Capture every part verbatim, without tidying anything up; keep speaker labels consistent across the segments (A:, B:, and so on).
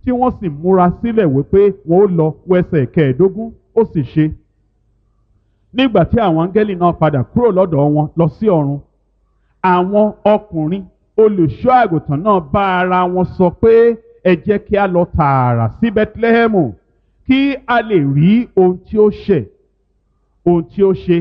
A: tí wọ́n sì múra sílẹ̀ wípé wọ́n ó lọ wẹsẹ̀ kẹẹ̀ẹ́dógún ó sì ṣe. Nígbà tí àwọn áńgẹ́lì náà padà kúrò lọ́dọ̀ wọn lọ sí ọ̀run, àwọn ọkùnrin olùṣọ́ àgùntàn náà bá ara wọn sọ pé ẹ jẹ́ kí a lọ tààrà sí Bẹ́tílẹ́hẹ́mù kí a lè rí ohun tí ó ṣẹ̀ ohun tí ó ṣe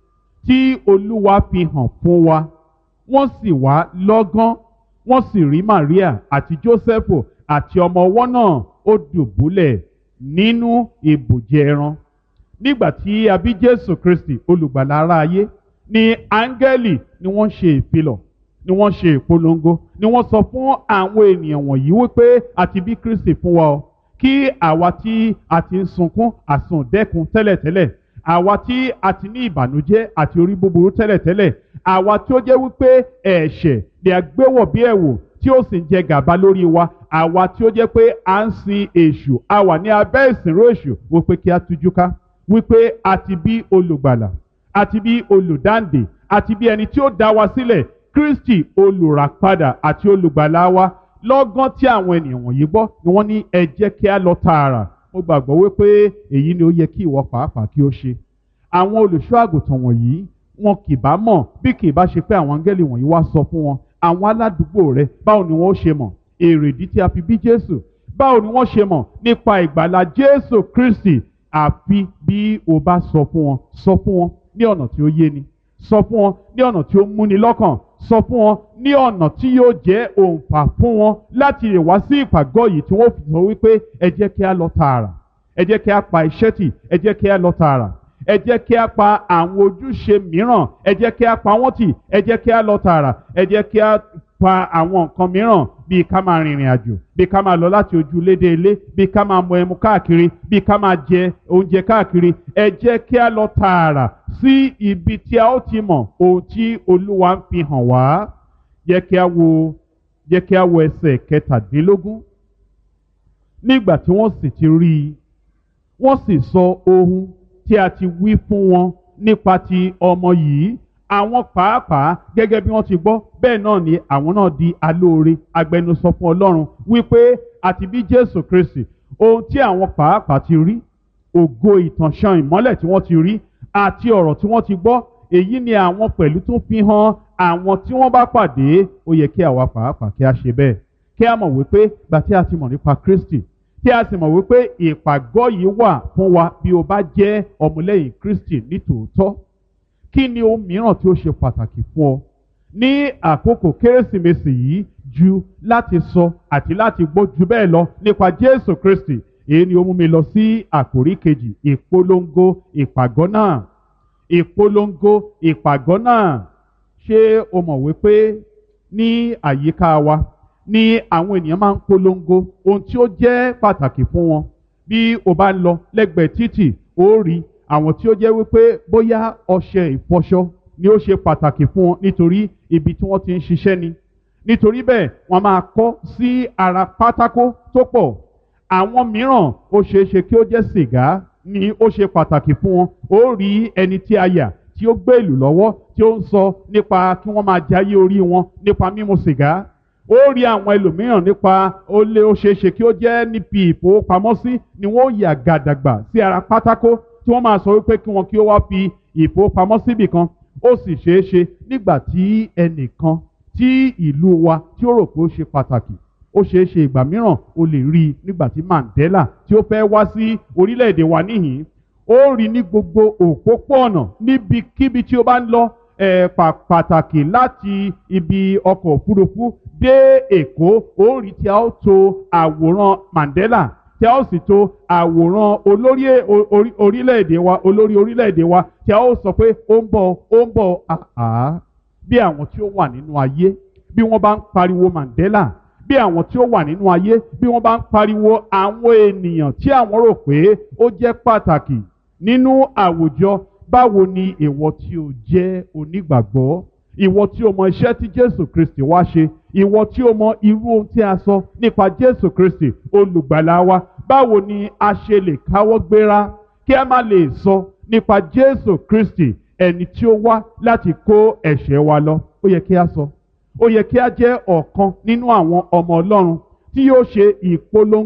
A: tí Olúwa fi hàn fún wa. Wọ́n sì wá lọ́gán, wọ́n sì rí Màríà àti Jósẹ́fù àti ọmọ ọwọ́ náà ó dùbúlẹ̀ nínú ibùjẹ ẹran. Nígbà tí a bí Jésù Kristi olùgbàlà ará ayé, ni áńgẹ́lì ni wọ́n ṣe ìfilọ̀, ni wọ́n ṣe ìpolongo, ni wọ́n sọ fún àwọn ènìyàn wọ̀nyí wípé a ti bí Kristi fún wa o, kí àwa tí a ti ń sunkún àsundẹ́kun tẹ́lẹ̀tẹ́lẹ̀, àwa tí a ti ní ìbànújẹ́ àti orí búburú tẹ́lẹ̀tẹ́lẹ̀, àwa tí ó jẹ́ wípé ẹ̀ṣẹ̀ ni a gbéwọ̀ bí ẹ̀wù tí ó sì ń jẹ gàba lórí wa, àwa tí ó jẹ́ pé à ń sin èṣù, a wà ní abẹ́ ìsìnrú èṣù, wípé kí a tújú ká, wípé a ti bí olùgbàlà, a ti bí olùdáǹdè, a ti bí ẹni tí ó dá wa sílẹ̀, Kristi olùràpadà àti olùgbàlà wa. Lọ́gán tí àwọn ènìyàn wọ̀nyí gbọ́ ni wọ́n ní ẹ jẹ́ kí a lọ tààrà. Mo gbàgbọ́ wípé èyí ni ó yẹ kí ìwọ pàápàá kí ó ṣe. Àwọn olùṣọ́ àgùntàn wọ̀nyí wọn kì bá mọ̀ bí kì bá ṣe pé àwọn áńgẹ́lì wọ̀nyí wá sọ fún wọn. Àwọn aládùúgbò rẹ, báwo ni wọ́n ó ṣe mọ̀ èrèdí tí a fi bí Jésù? Báwo ni wọ́n ṣe mọ̀ nípa ìgbàlà Jésù Kristi? Àfi bí o bá sọ fún wọn, sọ fún wọn ní ọ̀nà tí ó yé ni, sọ fún wọn ní ọ̀nà tí ó múni lọ́kàn, sọ fún wọn ní ọ̀nà tí yóò jẹ́ òǹfà fún wọn láti lè wá sí ìpàgọ́ yìí tí wọ́n fi sọ wípé ẹ jẹ́ kí a lọ tààrà, ẹ jẹ́ kí a pa iṣẹ́ tì, ẹ jẹ́ kí a lọ tààrà, ẹ jẹ́ kí a pa àwọn ojúṣe mìíràn, ẹ jẹ́ kí a pa wọ́n tì, ẹ jẹ́ kí a lọ tààrà, ẹ jẹ́ kí a pa àwọn nǹkan mìíràn bíi ká máa rìnrìn àjò, bíi ká máa lọ láti ojú ilé dé ilé, bíi ká máa mu ẹmu káàkiri, bíi ká máa jẹ oúnjẹ káàkiri. Ẹ jẹ́ kí a lọ tààrà sí ibi tí a ó ti mọ̀ ohun tí Olúwa ń fi hàn wá. Jẹ́ kí a wo jẹ́ kí a wo ẹsẹ̀ kẹtàdínlógún. Nígbà tí wọ́n sì ti rí i, wọ́n sì sọ ohun tí a ti wí fún wọn nípa ti ọmọ yìí. Àwọn pàápàá gẹ́gẹ́ bí wọ́n ti gbọ́, bẹ́ẹ̀ náà ni àwọn náà di alóore agbẹnusọ fún Ọlọ́run wípé àti bí Jésù Kristi, ohun tí àwọn pàápàá ti rí, ògo ìtànṣán ìmọ́lẹ̀ tí wọ́n ti rí àti ọ̀rọ̀ tí wọ́n ti gbọ́, èyí ni àwọn pẹ̀lú tún fi hàn àwọn tí wọ́n bá pàdé. Ó yẹ kí àwa pàápàá kí a ṣe bẹ́ẹ̀, kí a mọ̀ wípé gbà tí a ti mọ̀ nípa Kristi, tí a sì mọ̀ wípé ìpàgọ́ yìí wà fún wa bí o bá jẹ́ ọmọlẹ́yìn Kristi ní tòótọ́. Kí ni ohun mìíràn tí ó ṣe pàtàkì fún ọ ní àkókò Kérésìmesì yìí ju láti sọ àti láti gbọ́ jù bẹ́ẹ̀ lọ nípa Jésù Kristi? Èyí ni ó mú mi lọ sí àkòrí kejì, ìpolongo ìpàgọ́ náà. Ìpolongo ìpàgọ́ náà. Ṣé o mọ̀ wípé ní àyíká wa ni àwọn ènìyàn máa ń polongo ohun tí ó jẹ́ pàtàkì fún wọn? Bí o bá lọ lẹ́gbẹ̀ẹ́ títì, ó rí àwọn tí ó jẹ́ wípé bóyá ọṣẹ ìfọṣọ ni ó ṣe pàtàkì fún wọn nítorí ibi tí wọ́n ti ń ṣiṣẹ́ ni. Nítorí bẹ́ẹ̀ wọ́n máa kọ́ sí ara pátákó tó pọ̀. Àwọn mìíràn ó ṣeé ṣe kí ó jẹ́ sìgá ni ó ṣe pàtàkì fún wọn. Ó rí ẹni tí a yà tí ó gbé ìlú lọ́wọ́ tí ó ń sọ nípa kí wọ́n máa jayé orí wọn nípa mímu sìgá. Ó rí àwọn ẹlòmíràn nípa ó lé ó ṣeé ṣe kí ó jẹ́ níbi ìfowópamọ́sí ni wọ́n yà gàdàgbà sí ara pátákó tí wọ́n máa sọ wípé kí wọn kí ó wá fi ìfowópamọ́sí bì kan. Ó sì ṣeé ṣe nígbà tí ẹnìkan tí ìlú wa tí ó rò pé ó ṣe pàtàkì, ó ṣeé ṣe ìgbà mìíràn o lè rí i nígbà tí Mandela tí ó fẹ́ wá sí orílẹ̀-èdè wa níhìn-ín. Ó rí ní gbogbo òpópó-ọ̀nà níbikíbi tí ó bá ń lọ, ẹ̀ pàtàkì láti ibi ọkọ̀ òfurufú dé Èkó. Ó rí tí a ó to àwòrán Mandela, tí a ó sì to àwòrán olórí orílẹ̀-èdè wa, olórí orílẹ̀-èdè wa, tí a ó sọ pé ó ń bọ̀, ó ń bọ̀. Àá bí àwọn tí ó wà nínú ayé bí wọ́n bá ń pariwo Mandela, bí àwọn tí ó wà nínú ayé bí wọ́n bá ń pariwo àwọn ènìyàn tí àwọn rò pé ó jẹ́ pàtàkì nínú àwùjọ, báwo ni ìwọ tí ó jẹ́ onígbàgbọ́, ìwọ tí ó mọ iṣẹ́ tí Jésù Kristi wá ṣe, ìwọ tí ó mọ irú ohun tí a sọ nípa Jésù Kristi olùgbàlà wa, báwo ni a ṣe lè káwọ́ gbéra kí a má lè sọ nípa Jésù Kristi ẹni tí ó wá láti kó ẹ̀ṣẹ̀ wa lọ? Ó yẹ kí a sọ, ó yẹ kí a jẹ́ ọ̀kan nínú àwọn ọmọ Ọlọ́run tí yóò ṣe ìpolongo